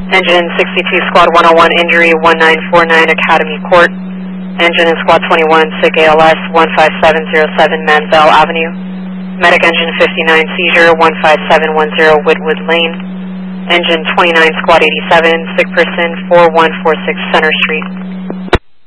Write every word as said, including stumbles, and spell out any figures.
Engine sixty-two, Squad one oh one, injury one nine four nine, Academy Court. Engine in Squad twenty-one, S I G A L S one five seven zero seven, Mansell Avenue. Medic engine fifty-nine, seizure one five seven one zero, Whitwood Lane. Engine twenty-nine, Squad eighty-seven, sick person four one four six, Center Street.